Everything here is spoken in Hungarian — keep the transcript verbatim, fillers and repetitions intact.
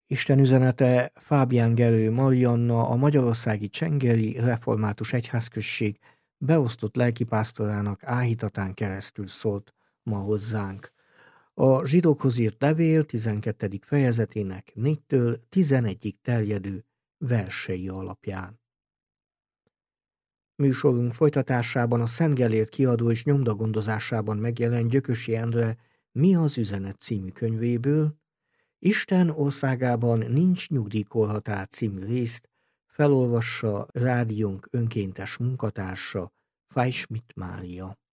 Isten üzenete Fábián Gerő Marianna, a magyarországi Csengeri Református Egyházközség beosztott lelkipásztorának áhítatán keresztül szólt ma hozzánk. A zsidókhoz írt levél tizenkettedik fejezetének négytől tizenegyig terjedő versei alapján. Műsorunk folytatásában a Szent Gellért kiadó és nyomdagondozásában megjelent Gyökösi Endre Mi az üzenet című könyvéből, Isten országában nincs nyugdíjkorhatár című részt felolvassa rádiónk önkéntes munkatársa, Fay Schmidt Mária.